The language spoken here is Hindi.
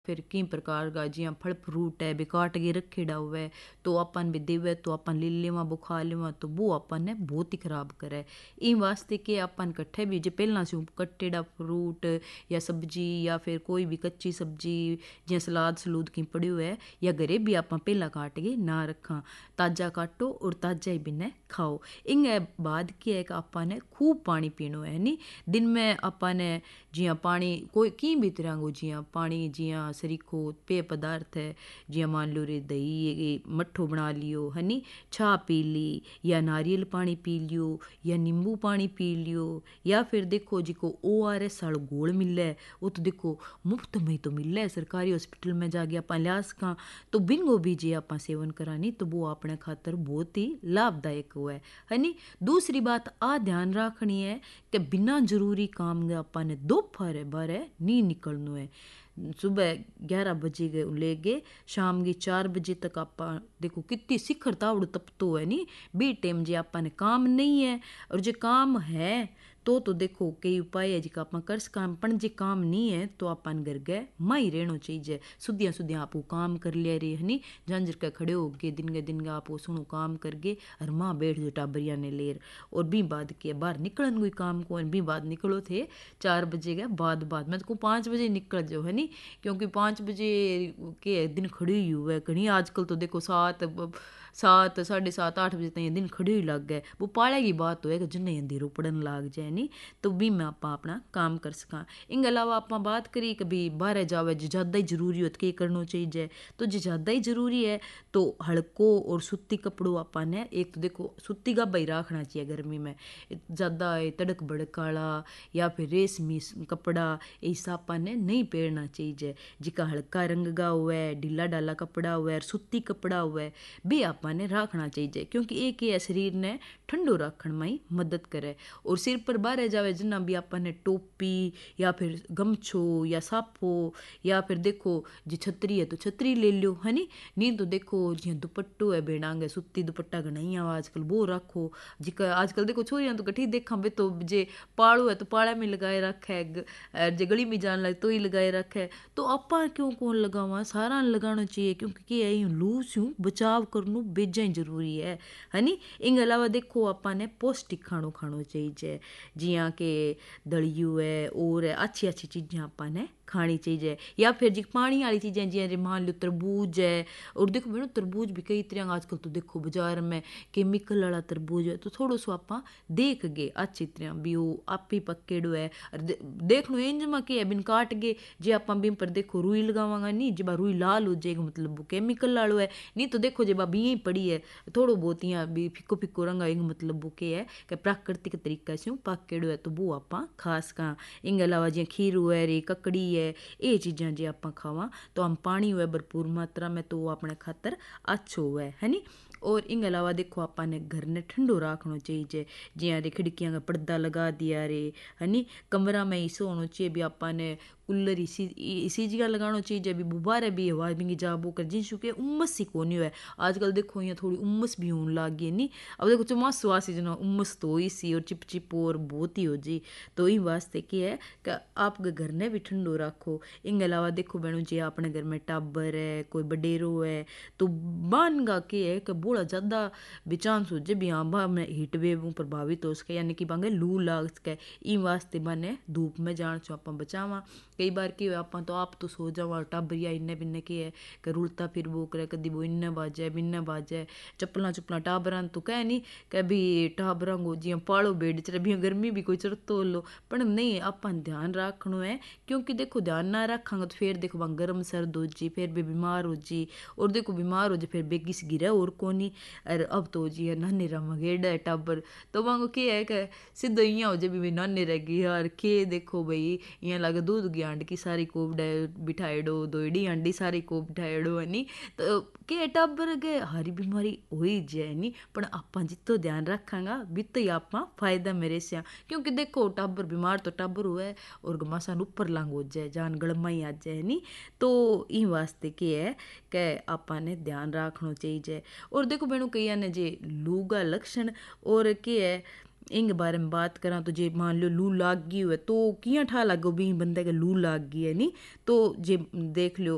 फिर कई प्रकार का जियां फल फ्रूट है भी काट के रखेड़ा हुआ है तो अपन भी देवे तो अपन ले लेवा बुखा लेवा तो वो अपन ने बहुत ही खराब करे। इन वास्ते के अपन कट्ठे भी जो पहला से कट्टेड़ा फ्रूट या सब्जी या फिर कोई भी कच्ची सब्जी जियां सलाद सलूद की पड़ी हुआ है या घरे भी आप पहला काट के ना रखा, ताजा काटो और ताजा ही बिना खाओ। इंगे बाद की है कि अपन ने खूब पानी पीनो है नी दिन में अपन ने जियां पानी कोई की भी तरह को जियां पानी जियां सरीखो पेय पदार्थ है जियां मान लो रे दही मट्ठो बना लियो है नी छा पी ली या नारियल पानी पी लियो या नींबू पानी पी लियो या फिर देखो जिको ORS वालो घोल मिले वो तो देखो मुफ्त में तो मिले सरकारी हॉस्पिटल में जाके अपन लियास का तो बिंगो भी जे आप सेवन करानी तो वो अपने खातर बहुत ही लाभदायक हुआ है नी। दूसरी बात आ ध्यान रखनी है कि बिना जरूरी काम के अपन ने दोपहर बारे नहीं निकलना है। सुबह 11 बजे ले गए शाम की 4 बजे तक आप देखो कितनी शिखर तावड़ तपतो है नी बी टाइम जे अपन काम नहीं है और जो काम है तो देखो कई उपाय है जिका आप कर काम पण जे काम नहीं है तो अपन घर गए माई रहना चाहिए सुधिया सुधिया आप काम कर लिया रे है नी झांझर के खड़े हो गए दिन के आप सुनो काम कर गए और माँ बैठ जो टाबरिया ने लेर और भी बाद के बाहर निकलन कोई काम को भी बाद निकलो थे 4 बजे के बाद मैं तो 5 बजे निकल जाओ है नी क्योंकि 5 बजे के दिन खड़ी ही हुआ है कहीं आजकल तो देखो 7 साढ़े 7 8 बजे तक दिन खड़े ही लग गए वो पाले की बात है कि जिन्हें अंधेरों पड़न लग जाए नी तो भी मैं आप अपना काम कर सका। इन अलावा आप बात करी कभी बाहर जावे जो ज़्यादा ही जरूरी हो तो करना चाहिए तो जो ज़्यादा ही जरूरी है तो हल्को और सूती कपड़ों अपन ने एक तो देखो सूती का बही रखना चाहिए गर्मी में ज़्यादा तड़क भड़क वाला या फिर रेशमी कपड़ा ऐसा अपन ने नहीं पहनना चाहिए जिका हल्का रंग का हुआ है ढीला डाला कपड़ा हुआ है सूती कपड़ा हुआ है भी अपन ने रखना चाहिए क्योंकि एक ये शरीर ने ठंडो रखने में मदद करे। और सिर पर बाहर जावे जिन्ना भी अपन ने टोपी या फिर गमछो या साफो या फिर देखो जी छतरी है तो छतरी ले लो है नी तो देखो जी दुपट्टो है बेड़ांगे सूती दुपट्टा घनाई आजकल वो रखो जिका आजकल देखो छोरियां तो कठी देखा बे तो जे पाड़ो है तो पाड़ा में लगाए रखा है जे गली में जान लगे तो ही लगाए रखा है तो आपा क्यों कौन लगावा सारा लगाना चाहिए क्योंकि ये लू से बचाव करनो बेजा जरूरी है नी। इन अलावा देखो आपा ने पौष्टिक खानो चाहिए जियां के दलियो है और अच्छी अच्छी चीज़ें आपा ने खानी चाहिए या फिर जी पानी वाली चीज़ें जियां मान लो तरबूज है और देखो मैंने तरबूज भी कई तरह आजकल तो देखो बाजार में केमिकल वाला तरबूज है तो थोड़ा सो आप देख गए अच्छी तरह भी वो आप ही पक्केड़ो है और देख लो इंज में क्या है बिन काट गए जे आप बिन पर देखो रुई लगावांगा नहीं जब रुई लाल हो जाएगा मतलब वो केमिकल वालो है नहीं तो देखो जब अब यहीं पड़ी है थोड़ो बहुत यहाँ भी फिको फिको रंग आएगा मतलब वो क्या है कि प्राकृतिक तरीका से पक्केड़ो है तो वो आप खास का। इन अलावा जियां खीरू है रे ककड़ी है ये चीज़ां जे आप खावा तो हम पानी हुआ भरपूर मात्रा में तो वो अपने खातर अच्छो हुआ है नी। और इन अलावा देखो आपा ने घर ने ठंडो रखना चाहिए जियां रे खिड़कियां का पर्दा लगा दिया रे है नी कमरा में ऐसो होना चाहिए भी आपा ने कूलर इसी जगह लगाना चाहिए जब बुबारे भी हवा भी जा बो कर जिन चुके उम्मस सी कोनी है आजकल देखो यहाँ थोड़ी उम्मस भी होने लग गई नी अब देखो चौमासो आसी जना उम्मस तो ही सी और चिप और बहुत ही हो जी तो इन वास्ते क्या है कि आप घर ने भी ठंडो रखो। इन अलावा देखो बहनों जी अपने घर में टाबर है कोई बडेरो है तो बान का क्या है कि बड़ा ज़्यादा बेचांस हो जाए भी हाँ बा में हीट वेव प्रभावित हो सके यानी कि बांगे लू लग सके इन वास्ते बने धूप में जान चो आप बचावा। कई बार की आप तो सो जावा टाबरिया इन्ने बिन्ने की है कि रुलता फिर वो करे कदी वो इन्ने बाजे चप्पल टाबरान तो कह नहीं कि भी टाबरा को जियां पालो बेड च भी गर्मी भी कोई चरतो लो पर नहीं आप ध्यान रखना है क्योंकि देखो ध्यान ना रखांगे तो फिर देखो वहाँ गर्म सर्द हो जी फिर भी बीमार हो जी और देखो बीमार हो जाए फिर बेगी से गिरा और कोनी अरे अब तो जी है नानी रमा गेड़ा है टाबर तो वहाँ क्या है कि सीधो इं हो जाए भी नानी रह गई यार के देखो भाई इं लगे दूध की आंड की सारी कोब बिठाएड़ो दोड़ी आंडी सारी कोब बिठाएड़ो है नी तो के टाबर के हरी बीमारी हो ही जाए नी पर आप जितो ध्यान रखांगा बितो ही आप फायदा मेरे से क्योंकि देखो टाबर बीमार तो टाबर हुआ है और घमासान ऊपर लांग हो जाए जान गलमा ही आ जाए नी तो इन वास्ते क्या है कि आपा ने ध्यान रखना चाहिए। और देखो बहनों कई ने जे लू का लक्षण और क्या है इंग बारे में बात करा तो जे मान लो लू लाग गई हुए तो कियां ठा लागो भी बंदे के लू लाग गई है नी तो जे देख लो